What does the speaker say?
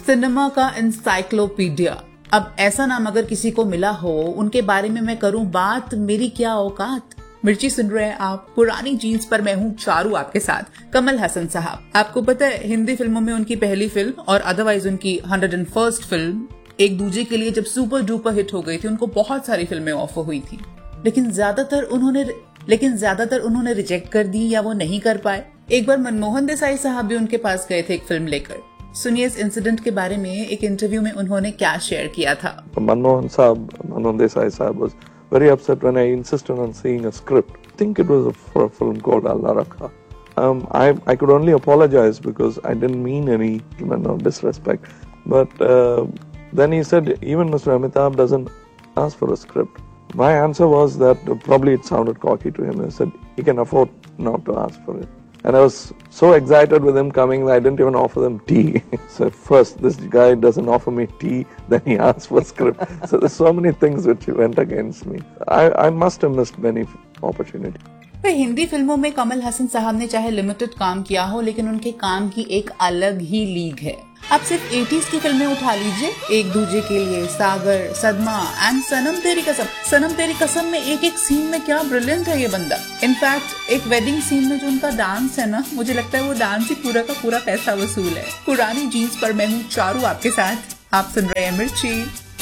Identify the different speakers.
Speaker 1: Cinema का encyclopedia. अब ऐसा नाम अगर किसी को मिला हो, उनके बारे में मैं करूं बात, मेरी क्या औकात। मिर्ची सुन रहे हैं आप, पुरानी जीन्स पर मैं हूं चारू आपके साथ। कमल हसन साहब, आपको पता है हिंदी फिल्मों में उनकी पहली फिल्म और अदरवाइज उनकी 101st फिल्म एक दूजे के लिए जब सुपर डुपर हिट हो गई थी, उनको बहुत सारी फिल्में ऑफर हुई थी, लेकिन ज्यादातर उन्होंने रिजेक्ट कर दी या वो नहीं कर पाए। एक बार मनमोहन देसाई साहब भी उनके पास गए थे एक फिल्म लेकर। सुनिए इस इंसिडेंट के बारे में, एक इंटरव्यू में उन्होंने क्या शेयर किया था।
Speaker 2: Manmohan Desai sahab was very upset when I insisted on seeing a script. I think it was for a film called Allah Rakha. I could only apologize because I didn't mean any disrespect. But then he said, even Mr. Amitabh doesn't ask for a script. My answer was that probably it sounded cocky to him. I said, he can afford not to ask for it. And I was so excited with him coming that I didn't even offer them tea. So first, this guy doesn't offer me tea, then he asks for script. So there's so many things which went against me. I must have missed many opportunities.
Speaker 1: Hindi फिल्मों में कमल हसन साहब ने चाहे limited काम किया हो, लेकिन उनके काम की एक अलग ही लीग है। आप सिर्फ 80s की फिल्में उठा लीजिए, एक दूजे के लिए, सागर, सदमा एंड सनम तेरी कसम। सनम तेरी कसम में एक एक सीन में क्या ब्रिलियंट है ये बंदा। इनफैक्ट एक वेडिंग सीन में जो उनका डांस है ना, मुझे लगता है वो डांस ही पूरा का पूरा पैसा वसूल है। पुरानी जीन्स पर मैं हूँ चारू आपके साथ, आप सुन रहे हैं मिर्ची।